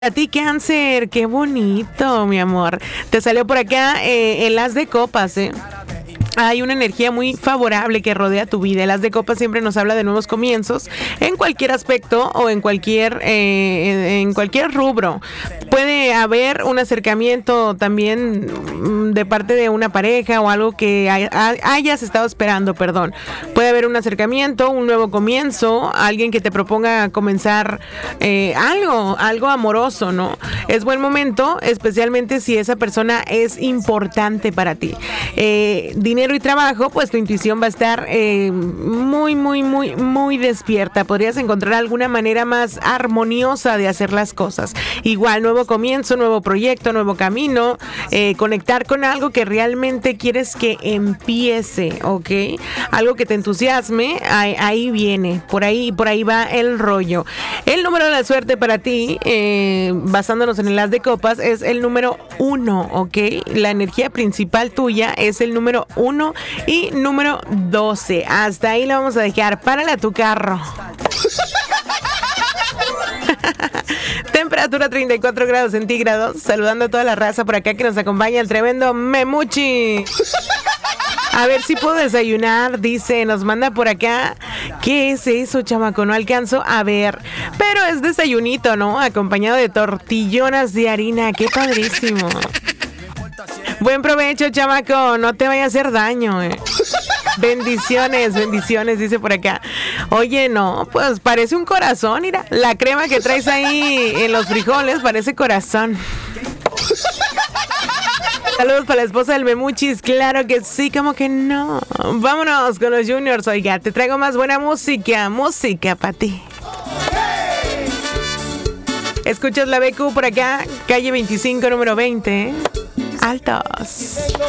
A ti, Cáncer, qué bonito, mi amor. Te salió por acá el as de copas, ¿eh? Hay una energía muy favorable que rodea tu vida. El as de copas siempre nos habla de nuevos comienzos en cualquier aspecto o en cualquier rubro. Puede haber un acercamiento también de parte de una pareja o algo que hayas estado esperando, perdón. Puede haber un acercamiento, un nuevo comienzo, alguien que te proponga comenzar algo amoroso, ¿no? Es buen momento, especialmente si esa persona es importante para ti. Dinero y trabajo, pues tu intuición va a estar muy despierta. Podrías encontrar alguna manera más armoniosa de hacer las cosas. Igual, nuevo comienzo, nuevo proyecto, nuevo camino, conectar con algo que realmente quieres que empiece, ¿ok? Algo que te entusiasme, ahí viene, por ahí va el rollo. El número de la suerte para ti, basándonos en el as de copas, es el número 1, ¿ok? La energía principal tuya es el número 1 y número 12. Hasta ahí lo vamos a dejar. Párala tu carro. Temperatura 34 grados centígrados. Saludando a toda la raza por acá que nos acompaña, el tremendo Memuchi. A ver si puedo desayunar, dice, nos manda por acá. ¿Qué es eso, chamaco? No alcanzo a ver. Pero es desayunito, ¿no? Acompañado de tortillonas de harina. ¡Qué padrísimo! Buen provecho, chamaco. No te vaya a hacer daño, Bendiciones, dice por acá. Oye, no, pues parece un corazón, mira. La crema que traes ahí en los frijoles parece corazón. Saludos para la esposa del Memuchis, claro que sí, como que no. Vámonos con los Juniors, oiga, te traigo más buena música para ti. Escuchas la BQ por acá, calle 25, número 20. Altos.